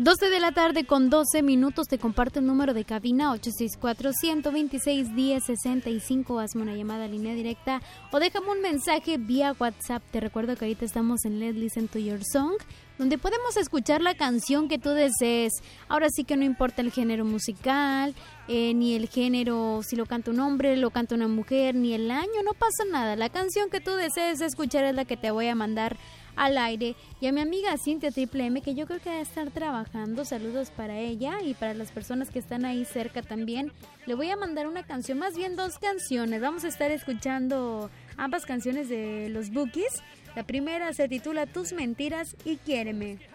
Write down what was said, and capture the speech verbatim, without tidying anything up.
doce de la tarde con doce minutos. Te comparto el número de cabina ocho seis cuatro, uno dos seis, uno cero seis cinco. Hazme una llamada a línea directa o déjame un mensaje vía WhatsApp. Te recuerdo que ahorita estamos en Let's Listen to Your Song, donde podemos escuchar la canción que tú desees. Ahora sí que no importa el género musical, eh, ni el género, si lo canta un hombre, lo canta una mujer, ni el año, no pasa nada. La canción que tú desees escuchar es la que te voy a mandar al aire. Y a mi amiga Cintia Triple M, que yo creo que va a estar trabajando, saludos para ella y para las personas que están ahí cerca también. Le voy a mandar una canción, más bien dos canciones. Vamos a estar escuchando ambas canciones de los Bookies. La primera se titula Tus Mentiras y Quiéreme.